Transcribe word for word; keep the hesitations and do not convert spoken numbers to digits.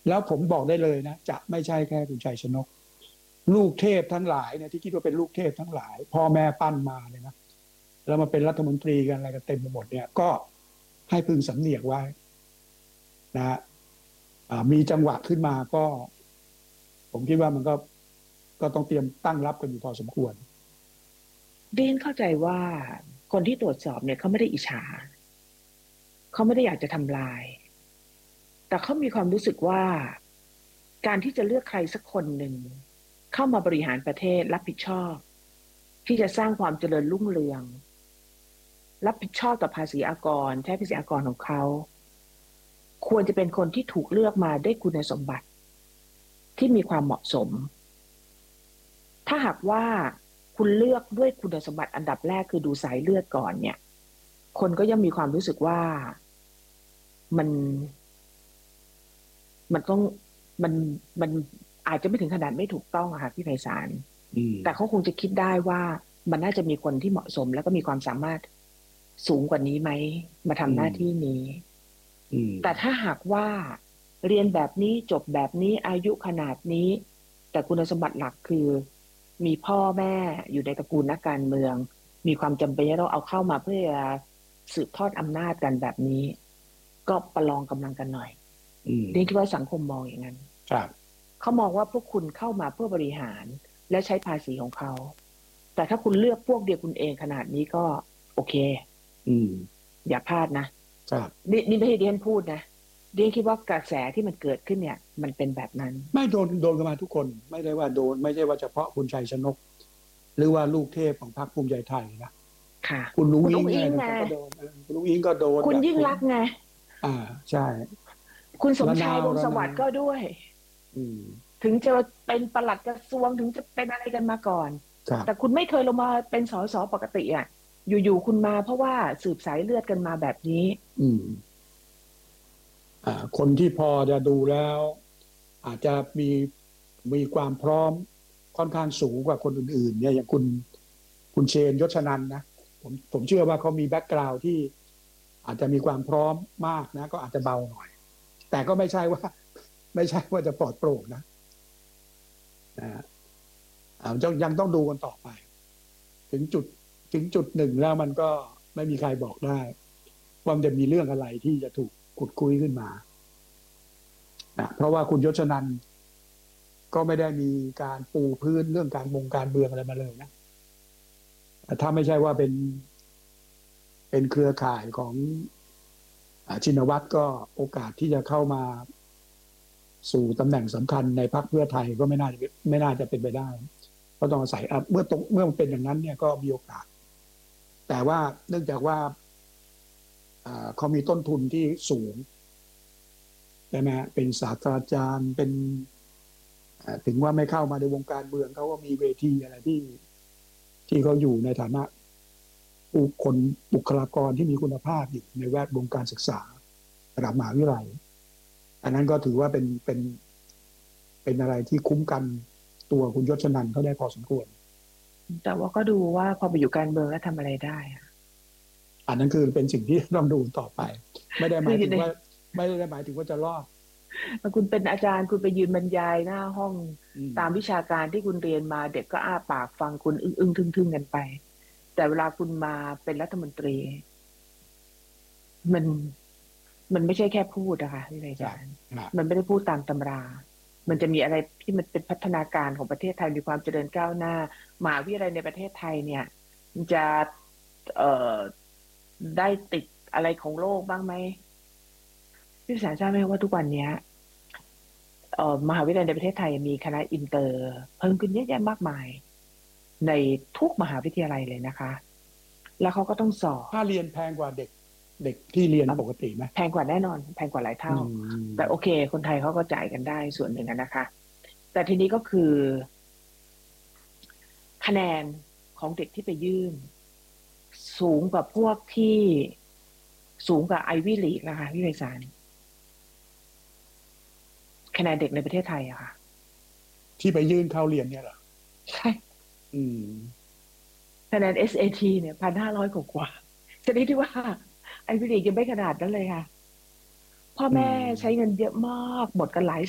แล้วผมบอกได้เลยนะจะไม่ใช่แค่คุณชัยชนกลูกเทพทั้งหลายเนี่ยที่คิดว่าเป็นลูกเทพทั้งหลายพ่อแม่ปั้นมาเนี่ยนะแล้วมาเป็นรัฐมนตรีกันอะไรกันเต็มไปหมดเนี่ยก็ให้พึงสำเนียกไว้นะฮะอ่ามีจังหวะขึ้นมาก็ผมคิดว่ามันก็ก็ต้องเตรียมตั้งรับกันอยู่พอสมควรเรียนเข้าใจว่าคนที่ตรวจสอบเนี่ยเขาไม่ได้อิจฉาเขาไม่ได้อยากจะทำลายแต่เขามีความรู้สึกว่าการที่จะเลือกใครสักคนหนึ่งเข้ามาบริหารประเทศรับผิดชอบที่จะสร้างความเจริญรุ่งเรืองรับผิดชอบต่อภาษีอากรใช้ภาษีอากรของเขาควรจะเป็นคนที่ถูกเลือกมาด้วยคุณสมบัติที่มีความเหมาะสมถ้าหากว่าคุณเลือกด้วยคุณสมบัติอันดับแรกคือดูสายเลือดก่อนเนี่ยคนก็ยังมีความรู้สึกว่ามันมันต้องมันมันอาจจะไม่ถึงขนาดไม่ถูกต้องอะค่ะพี่ไพศาลอืมแต่เขาคงจะคิดได้ว่ามันน่าจะมีคนที่เหมาะสมแล้วก็มีความสามารถสูงกว่านี้ไหมมาอืทำหน้ามที่นี้อืมแต่ถ้าหากว่าเรียนแบบนี้จบแบบนี้อายุขนาดนี้แต่คุณสมบัติหลักคือมีพ่อแม่อยู่ในตระกูลนักการเมืองมีความจำเป็นที่เราเอาเข้ามาเพื่อสืบทอดอำนาจกันแบบนี้ก็ประลองกำลังกันหน่อยอืมเรียนคิดว่าสังคมมองอย่างนั้นครับเขามองว่าพวกคุณเข้ามาเพื่อบริหารและใช้ภาษีของเขา แต่ถ้าคุณเลือกพวกเดียวคุณเองขนาดนี้ก็โอเคอืมอย่าพลาดนะครับนี่นี่ไม่ใช่เดียนพูดนะเดียนคิดว่ากระแสที่มันเกิดขึ้นเนี่ยมันเป็นแบบนั้นไม่โดนโดนกันมาทุกคนไม่ได้ว่าโดนไม่ใช่ว่าเฉพาะคุณชัยชนกหรือว่าลูกเทพของพรรคภูมิใจไทยนะค่ะคุณลุงคุณอุ้อิงอะไรงอิงไงต่างๆก็โดนเออคุณลุงอิงก็โดนคุณยิ่งแบบคุณรักษณ์ไงอ่าใช่คุณสมระนาชายวงศ์สวระนาววัสดิ์ก็ด้วยอืมถึงจะเป็นปลัดกระทรวงถึงจะเป็นอะไรกันมาก่อนแต่คุณครับไม่เคยลงมาเป็นสสปกติอ่ะอยู่ๆคุณมาเพราะว่าสืบสายเลือดกันมาแบบนี้อืมอ่าคนที่พอจะดูแล้วอาจจะมีมีความพร้อมค่อนข้างสูงกว่าคนอื่นๆเนี่ยอย่างคุณคุณเชนยศนันท์นะผมผมเชื่อว่าเขามีแบ็กกราวด์ที่อาจจะมีความพร้อมมากนะก็อาจจะเบาหน่อย แต่ก็ไม่ใช่ว่าไม่ใช่ว่าจะปลอดโปร่งนะนะฮะอ่ายังยังต้องดูกันต่อไปถึงจุดถึงจุดหนึ่งแล้วมันก็ไม่มีใครบอกได้ว่ามันจะมีเรื่องอะไรที่จะถูกขุดคุยขึ้นมานะเพราะว่าคุณยศนันท์ก็ไม่ได้มีการปูพื้นเรื่องการมงการเมืองอะไรมาเลยนะถ้าไม่ใช่ว่าเป็นเป็นเครือข่ายของอ่าชินวัตรก็โอกาสที่จะเข้ามาสู่ตำแหน่งสำคัญในพรรคเพื่อไทยก็ไม่น่าจะไม่น่าจะเป็นไปได้เพราะต้องอาศัยอ่ะเมื่อตรงเมื่อมันเป็นอย่างนั้นเนี่ยก็มีโอกาสแต่ว่าเนื่องจากว่าอ่าเขามีต้นทุนที่สูงใช่ไหมฮะเป็นศาสตราจารย์เป็นอ่าถึงว่าไม่เข้ามาในวงการเมืองเขาก็มีเวทีอะไรที่ที่เขาอยู่ในฐานะบุคคลบุคลากรที่มีคุณภาพอยู่ในแวดวงการศึกษาระดับมหาวิทยาลัยอันนั้นก็ถือว่าเป็นเป็นเป็นอะไรที่คุ้มกันตัวคุณยศนันท์เขาได้พอสมควรแต่ว่าก็ดูว่าพอไปอยู่การเมืองแล้วทำอะไรได้อะอันนั้นคือเป็นสิ่งที่ต้องดูต่อไปไม่ได้หคืออยู่ในมายถึงว่าไม่ได้หมายถึงว่าจะรอดคุณเป็นอาจารย์คุณไปยืนบรรยายหน้าห้องอืมตามวิชาการที่คุณเรียนมาเด็กก็อ้าปากฟังคุณอึ้งอึ้งทึ่งทึ่งกันไปแต่เวลาคุณมาเป็นรัฐมนตรีมันมันไม่ใช่แค่พูดนะคะพี่อาครับจารย์ครับมันไม่ได้พูดตามตำรามันจะมีอะไรที่มันเป็นพัฒนาการของประเทศไทยมีความเจริญก้าวหน้ามหาวิทยาลัยในประเทศไทยเนี่ยมันจะเอ่อได้ติดอะไรของโลกบ้างไหมพี่สารทราบไหมว่าทุกวันเนี้ย เอ่อมหาวิทยาลัยในประเทศไทยมีคณะอินเตอร์เพิ่มขึ้นเยอะแยะมากมายในทุกมหาวิทยาลัยเลยนะคะแล้วเขาก็ต้องสอบค่าเรียนแพงกว่าเด็กเด็กที่เรียนเอ่อปกติไหมแพงกว่าแน่นอนแพงกว่าหลายอืเท่าแต่โอมเคคนไทยเขาก็จ่ายกันได้ส่วนหนึ่งอะนะคะแต่ทีนี้ก็คือคะแนนของเด็กที่ไปยื่นสูงกว่าพวกที่สูงกว่าไอวี่ลีกนะคะพี่ไพศาลคะแนนเด็กในประเทศไทยอะค่ะที่ไปยื่นเข้าเรียนเนี่ยเหรอใช่อืมคะแนน เอส เอ ที เนี่ยพันห้าร้อยกว่าๆจะได้ที่ว่าไอวี่ลีกยังไม่ขนาดนั้นเลยค่ะ พ่ออืแม่ใช้มเงินเยอะมากหมดกันหลาย